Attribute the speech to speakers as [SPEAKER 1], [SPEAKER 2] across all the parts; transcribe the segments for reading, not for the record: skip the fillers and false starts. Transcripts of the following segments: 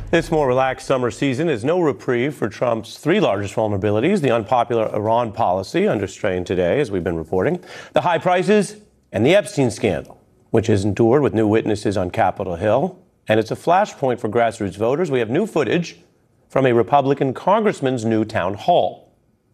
[SPEAKER 1] This more relaxed summer season is no reprieve for Trump's three largest vulnerabilities: the unpopular Iran policy, under strain today, as we've been reporting, the high prices, and the Epstein scandal, which has endured with new witnesses on Capitol Hill. And it's a flashpoint for grassroots voters. We have new footage from a Republican congressman's new town hall.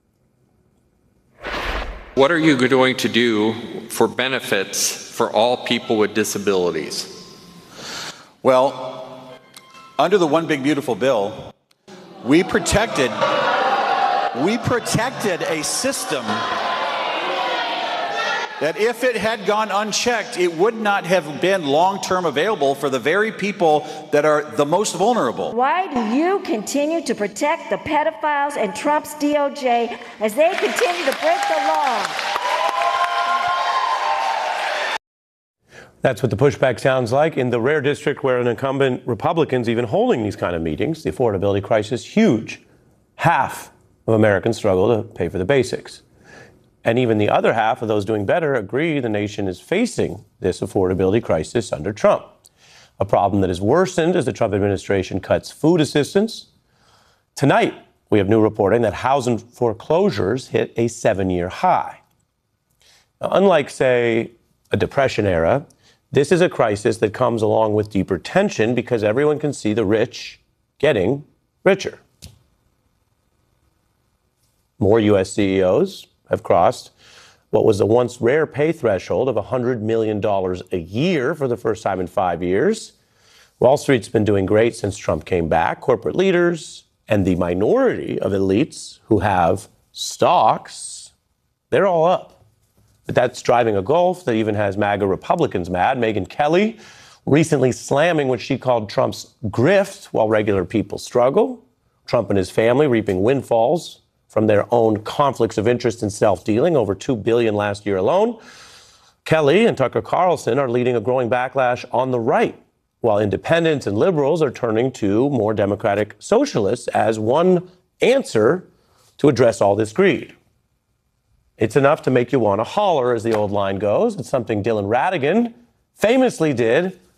[SPEAKER 2] What are you going to do for benefits for all people with disabilities?
[SPEAKER 3] Well, under the One Big Beautiful Bill, we protected a system that if it had gone unchecked, it would not have been long-term available for the very people that are the most vulnerable.
[SPEAKER 4] Why do you continue to protect the pedophiles and Trump's DOJ as they continue to break the law?
[SPEAKER 1] That's what the pushback sounds like in the rare district where an incumbent Republican's even holding these kind of meetings. The affordability crisis, huge. Half of Americans struggle to pay for the basics. And even the other half of those doing better agree the nation is facing this affordability crisis under Trump, a problem that has worsened as the Trump administration cuts food assistance. Tonight, we have new reporting that housing foreclosures hit a 7-year high. Now, unlike, say, a Depression era, this is a crisis that comes along with deeper tension because everyone can see the rich getting richer. More U.S. CEOs have crossed what was the once rare pay threshold of $100 million a year for the first time in 5 years. Wall Street's been doing great since Trump came back. Corporate leaders and the minority of elites who have stocks, they're all up. But that's driving a gulf that even has MAGA Republicans mad. Megyn Kelly recently slamming what she called Trump's grift while regular people struggle. Trump and his family reaping windfalls from their own conflicts of interest and self-dealing, over $2 billion last year alone. Kelly and Tucker Carlson are leading a growing backlash on the right, while independents and liberals are turning to more democratic socialists as one answer to address all this greed. It's enough to make you want to holler, as the old line goes. It's something Dylan Ratigan famously did